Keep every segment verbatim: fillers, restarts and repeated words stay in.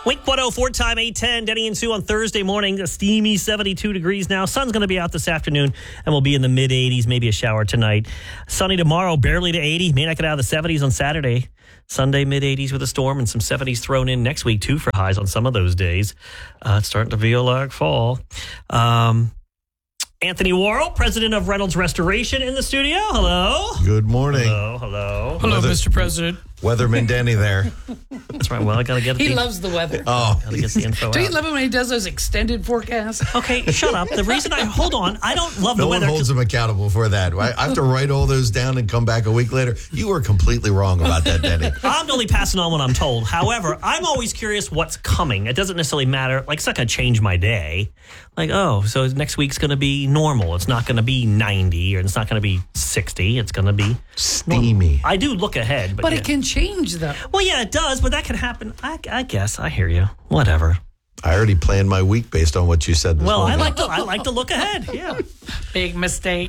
Wink one oh four time eight ten. Denny and Sue on Thursday morning. A steamy seventy-two degrees now. Sun's going to be out this afternoon and we'll be in the mid eighties, maybe a shower tonight. Sunny tomorrow, barely to eighty. May not get out of the seventies on Saturday. Sunday, mid eighties with a storm and some seventies thrown in next week, too, for highs on some of those days. Uh, it's starting to feel like fall. Um, Anthony Worrell, president of Reynolds Restoration, in the studio. Hello. Good morning. Hello, hello. Hello, Weather- Mister President. Weatherman Denny there. That's right. Well, I got to get He the, loves the weather. Oh, gotta get the info Don't you out. love it when he does those extended forecasts? Okay, shut up. The reason I, hold on, I don't love no the one weather. holds him accountable for that. I I have to write all those down and come back a week later. You were completely wrong about that, Denny. I'm only passing on what I'm told. However, I'm always curious what's coming. It doesn't necessarily matter. Like, it's not going to change my day. Like, oh, so next week's going to be normal. It's not going to be ninety or it's not going to be sixty. It's going to be Steamy. I do look ahead. But, But yeah. it can change, though. Well, yeah, it does, but that can happen. I, I guess. I hear you. Whatever. I already planned my week based on what you said this Well, I morning. like to I like to look ahead. Yeah. Big mistake.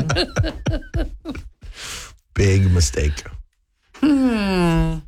Big mistake. Um.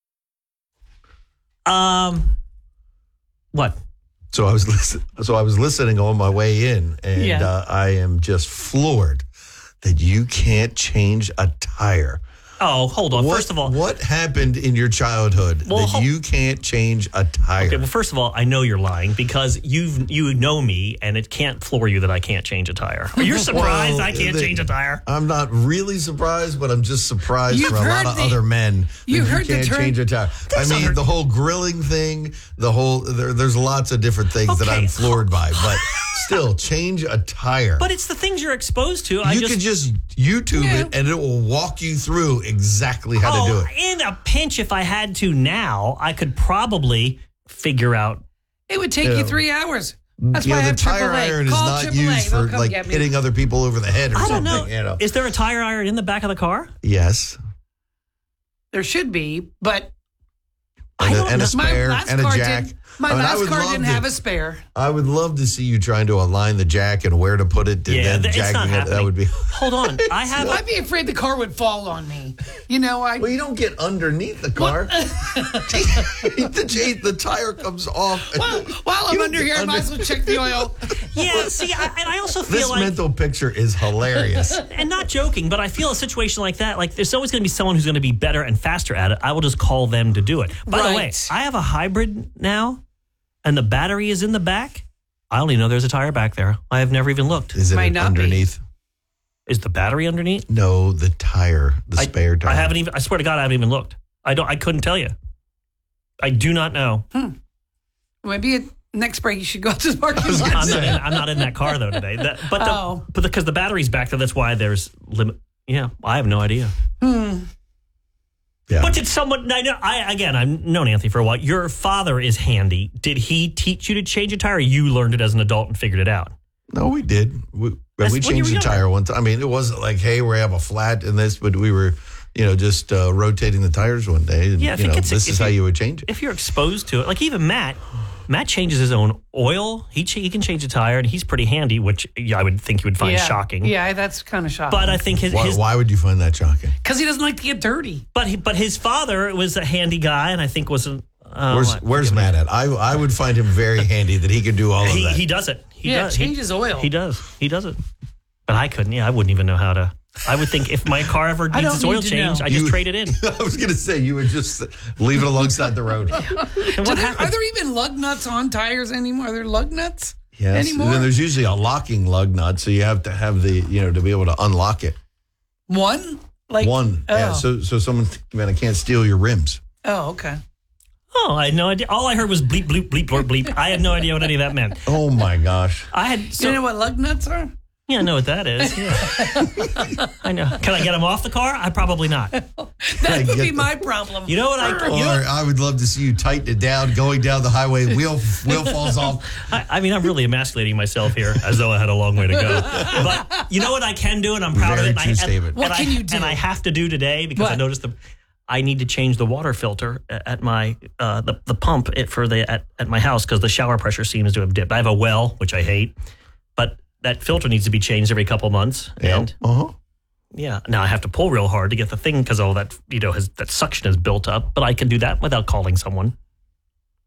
What? So I was listen- so I was listening on my way in, and Yeah. uh, I am just floored that you can't change a tire. Oh, hold on. What, First of all, what happened in your childhood Well, that ho- you can't change a tire? okay, well, first of all, I know you're lying because you you know me, and it can't floor you that I can't change a tire. You're surprised Well, I can't the- change a tire. I'm not really surprised, but I'm just surprised You've for a lot heard of the- other men you that heard the you can't term- change a tire. I There's mean, a- the whole grilling thing, the whole there, there's lots of different things that Okay. I'm floored by, but still, change a tire. But it's the things you're exposed to. I you just could just YouTube Yeah. it, and it will walk you through exactly how to do oh, it. in a pinch, if I had to now, I could probably figure out. It would take Yeah. you three hours. That's You why know, I the have tire triple A. iron is Call not triple A. used They'll for come like get me. hitting other people over the head or I something. don't know. You know. Is there a tire iron in the back of the car? Yes. There should be, but I And, a, don't and a know. my spare last and a car jack. didn't. My I mean, I last would car love didn't to- have a spare. I would love to see you trying to align the jack and where to put it. And Yeah, then th- it's not jacking it. That happening. would be. Hold on. I have. I'd be afraid the car would fall on me. You know, I. Well, you don't get underneath the car. the, ch- the tire comes off. While, while I'm You under here, I under- might as well check the oil. Yeah. See, I, and I also feel This like. mental picture is hilarious. And not joking, but I feel a situation like that, like there's always going to be someone who's going to be better and faster at it. I will just call them to do it. By the way, Right. I have a hybrid now, and the battery is in the back. I only know there's a tire back there. I have never even looked. Is it Might not be. underneath? Is the battery underneath? No, the tire, the I- spare tire. I haven't even. I swear to God, I haven't even looked. I don't. I couldn't tell you. I do not know. Maybe at next break you should go to the parking was lot. gonna I'm not, say. in, I'm not in that car though today. That, but the, Oh. but because the battery's back there, that's why there's limit. Yeah, I have no idea. Yeah. But did someone? I know. I again, I've known Anthony for a while. Your father is handy. Did he teach you to change a tire? Or you learned it as an adult and figured it out. No, we did. We, That's we when you changed were the tire younger. one time. I mean, it wasn't like, hey, we have a flat in this, but we were, you know, just uh, rotating the tires one day. And, Yeah, if you it know, gets- this if is how you- you would change it. If you're exposed to it, like even Matt, Matt changes his own oil. He ch- he can change a tire, and he's pretty handy, which yeah, I would think you would find yeah. shocking. Yeah, that's kind of shocking. But I think his, Why, his why would you find that shocking? Because he doesn't like to get dirty. but he, but his father was a handy guy, and I think was a. Uh, Where's what- Where's Matt at? I I would find him very handy that he could do all of he that. he does it. He Yeah, does. change he, his oil. He does. He does it. But I couldn't. Yeah, I wouldn't even know how to. I would think if my car ever I needs don't its oil need to change, know. I just You- trade it in. I was going to say, you would just leave it alongside the road. And Do what there, happens? are there even lug nuts on tires anymore? Are there lug nuts Yes. anymore? And then there's usually a locking lug nut, so you have to have the, you know, to be able to unlock it. One? Like One. Oh. Yeah. So so someone, man, I can't steal your rims. Oh, okay. Oh, I had no idea. All I heard was bleep, bleep, bleep, or bleep. I had no idea what any of that meant. Oh my gosh. I had. So, you know what lug nuts are? yeah, I know what that is. Yeah. I know. Can I get them off the car? I probably not. That I would get be the- my problem. You know what I? Or You know, I would love to see you tighten it down, going down the highway, wheel wheel falls off. I, I mean, I'm really emasculating myself here, as though I had a long way to go. But you know what I can do, and I'm proud Very of it. true and I, statement. And, What and can I, you do? And I have to do today because I What? noticed the. I need to change the water filter at my uh, the the pump it for the at, at my house because the shower pressure seems to have dipped. I have a well, which I hate, but that filter needs to be changed every couple months. And Uh huh. yeah, now I have to pull real hard to get the thing because all that you know has that suction is built up. But I can do that without calling someone.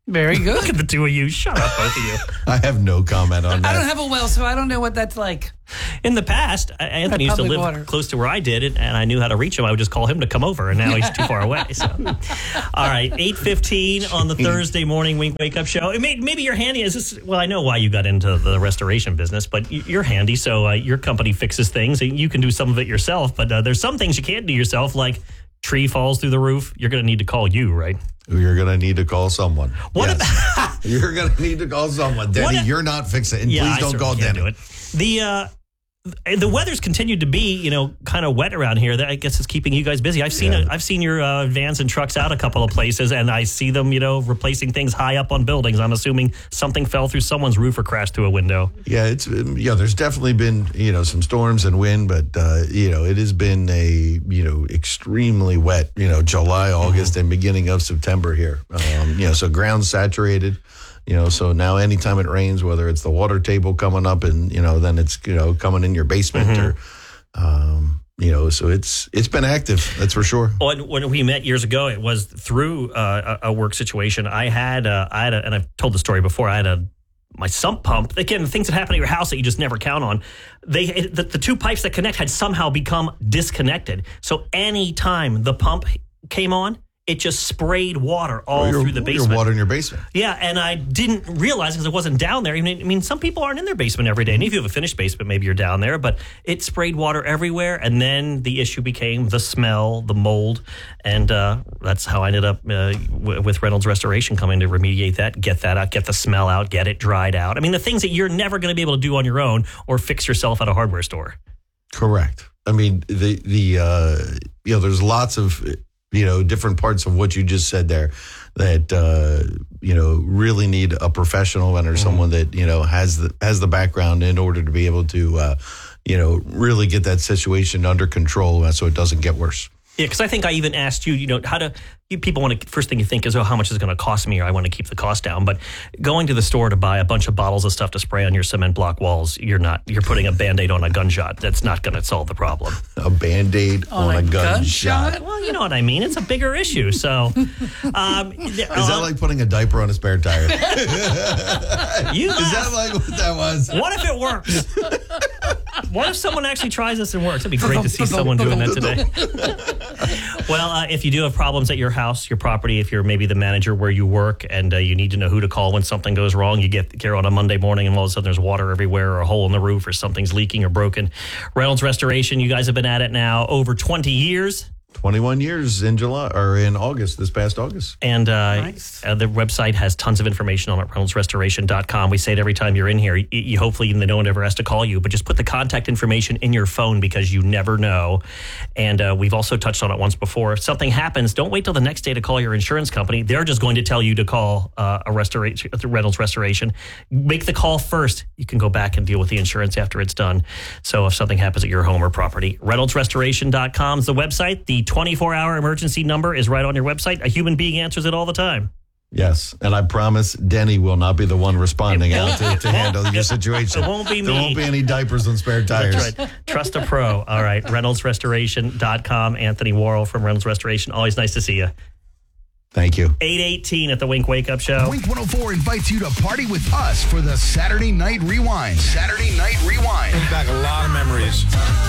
Very good. Look at the two of you. Shut up, both of you. I have no comment on that. I don't have a well, so I don't know what that's like. In the past, Anthony used to public live water. close to where I did, and I knew how to reach him. I would just call him to come over, and now he's too far away. So, all right, eight fifteen on the Thursday morning Wink Wake Up Show. It may, maybe you're handy. Is this? Well, I know why you got into the restoration business, but y- you're handy. So uh, your company fixes things, and you can do some of it yourself. But uh, there's some things you can't do yourself, like tree falls through the roof. You're going to need to call you, right? You're going to need to call someone. What Yes. about? You're going to need to call someone. Denny, What a- you're not fixing it. And Yeah, please I don't certainly call can't Denny. do it. The uh, the weather's continued to be, you know, kind of wet around here. That I guess is keeping you guys busy. I've seen Yeah. it. I've seen your uh, vans and trucks out a couple of places, and I see them, you know, replacing things high up on buildings. I'm assuming something fell through someone's roof or crashed through a window. Yeah, it's yeah. There's definitely been you know some storms and wind, but uh, you know it has been a you know extremely wet you know July, August, and beginning of September here. Um, you know, so ground saturated. You know, so now anytime it rains, whether it's the water table coming up and you know then it's you know coming in your basement or um, you know, so it's it's been active. That's for sure. When, when we met years ago, it was through uh, a, a work situation. I had, uh, I had, a, and I've told the story before. I had a my sump pump. Again, the things that happen at your house that you just never count on. They the, the two pipes that connect had somehow become disconnected. So anytime the pump came on, it just sprayed water all Your- through the Your basement. water in your basement. Yeah, and I didn't realize because it wasn't down there. I mean, I mean, some people aren't in their basement every day. And if you have a finished basement, maybe you're down there. But it sprayed water everywhere, and then the issue became the smell, the mold, and uh, that's how I ended up uh, w- with Reynolds Restoration coming to remediate that, get that out, get the smell out, get it dried out. I mean, the things that you're never going to be able to do on your own or fix yourself at a hardware store. Correct. I mean, the the uh, you know, there's lots of you know different parts of what you just said there that uh, you know really need a professional and or Mm-hmm. someone that you know has the has the background in order to be able to uh, you know really get that situation under control so it doesn't get worse. Yeah, because I think I even asked you, you know, how to, you, people want to, first thing you think is, oh, how much is it going to cost me, or I want to keep the cost down. But going to the store to buy a bunch of bottles of stuff to spray on your cement block walls, you're not, you're putting a Band-Aid on a gunshot. That's not going to solve the problem. A Band-Aid on, a gunshot. gunshot? Well, you know what I mean. It's a bigger issue. So, um, Is that like putting a diaper on a spare tire? Is you that like what that was? What if it works? What if someone actually tries this and works? It'd be great to see someone doing that today. Well, uh, if you do have problems at your house, your property, if you're maybe the manager where you work and uh, you need to know who to call when something goes wrong, you get here on a Monday morning and all of a sudden there's water everywhere or a hole in the roof or something's leaking or broken. Reynolds Restoration, you guys have been at it now over twenty years. twenty-one years in July or in August, this past August. And uh, Nice. uh, the website has tons of information on it, reynolds restoration dot com. We say it every time you're in here. You, you hopefully no one ever has to call you, but just put the contact information in your phone because you never know. And uh, we've also touched on it once before. If something happens, don't wait till the next day to call your insurance company. They're just going to tell you to call uh, a restoration, Reynolds Restoration. Make the call first. You can go back and deal with the insurance after it's done. So if something happens at your home or property, reynolds restoration dot com is the website. The twenty-four hour emergency number is right on your website. A human being answers it all the time. Yes, and I promise Denny will not be the one responding out to, to handle your situation. It won't be There me. won't be any diapers and spare tires. That's right. Trust a pro. All right. reynolds restoration dot com. Anthony Worrell from Reynolds Restoration. Always nice to see you. Thank you. eight eighteen at the Wink Wake Up Show. Wink one oh four invites you to party with us for the Saturday Night Rewind. Saturday Night Rewind. Back a lot of memories.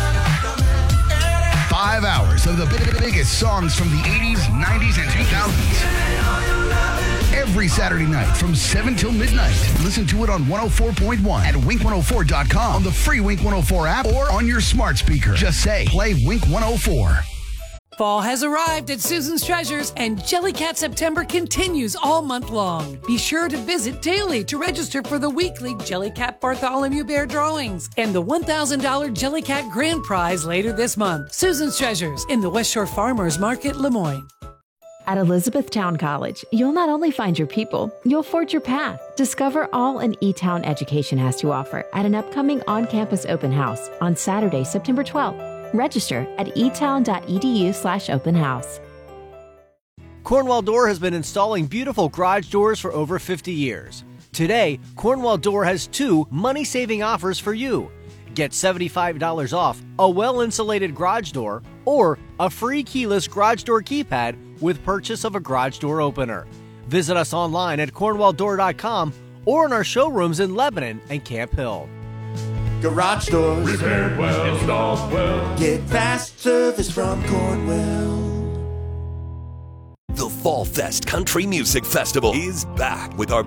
Five hours of the big- biggest songs from the eighties, nineties, and two thousands. Every Saturday night from seven till midnight. Listen to it on one oh four point one at wink one oh four dot com, on the free Wink one oh four app, or on your smart speaker. Just say, play Wink one oh four. Fall has arrived at Susan's Treasures, and Jellycat September continues all month long. Be sure to visit daily to register for the weekly Jellycat Bartholomew Bear drawings and the one thousand dollars Jellycat Grand Prize later this month. Susan's Treasures in the West Shore Farmers Market, Lemoyne. At Elizabethtown College, you'll not only find your people, you'll forge your path. Discover all an E-Town education has to offer at an upcoming on-campus open house on Saturday, September twelfth. Register at etown.edu slash open house. Cornwall Door has been installing beautiful garage doors for over fifty years. Today, Cornwall Door has two money-saving offers for you. Get seventy-five dollars off a well-insulated garage door or a free keyless garage door keypad with purchase of a garage door opener. Visit us online at cornwall door dot com or in our showrooms in Lebanon and Camp Hill. Garage doors, repaired well, installed well. Get fast service from Cornwell. The Fall Fest Country Music Festival is back with our